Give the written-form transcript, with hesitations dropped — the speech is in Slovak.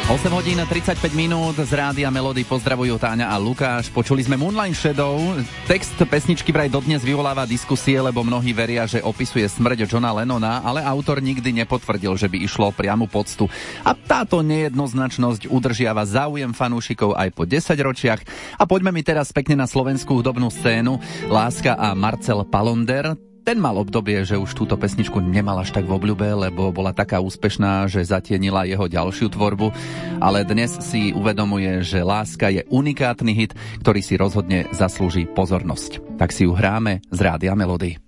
8 hodín 35 minút z Rádia Melody pozdravujú Táňa a Lukáš. Počuli sme Moonlight Shadow. Text pesničky vraj dodnes vyvoláva diskusie, lebo mnohí veria, že opisuje smrť Johna Lennona, ale autor nikdy nepotvrdil, že by išlo o priamu poctu. A táto nejednoznačnosť udržiava záujem fanúšikov aj po 10 ročiach. A poďme mi teraz pekne na slovenskú hudobnú scénu. Láska a Marcel Palonder. Ten mal obdobie, že už túto pesničku nemal až tak v obľúbe, lebo bola taká úspešná, že zatienila jeho ďalšiu tvorbu, ale dnes si uvedomuje, že Láska je unikátny hit, ktorý si rozhodne zaslúži pozornosť. Tak si ju hráme z Rádia Melody.